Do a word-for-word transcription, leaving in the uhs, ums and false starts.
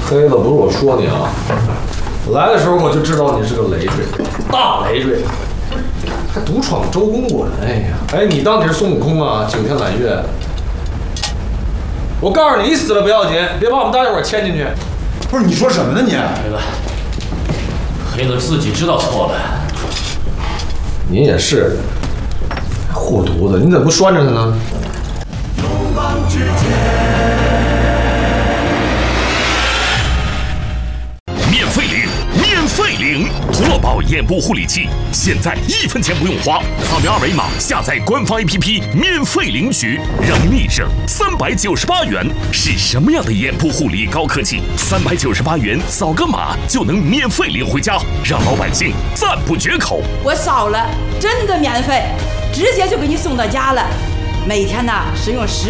黑子，不是我说你啊，来的时候我就知道你是个累赘，大累赘，还独闯周公馆。哎呀，哎，你当你是孙悟空啊？九天揽月。我告诉你，你死了不要紧，别把我们大家伙牵进去。 不是你说什么呢你？ 黑子，黑子自己知道错了。 您也是，护犊子，你怎么不拴着他呢？ 勇往直前。 免费领，免费领！涂乐宝眼部护理器，现在一分钱不用花，扫描二维码下载官方 A P P， 免费领取，让你省三百九十八元。是什么样的眼部护理高科技？三百九十八元扫个码就能免费领回家，让老百姓赞不绝口。 我扫了，真的免费，直接就给你送到家了。每天呢，使用十。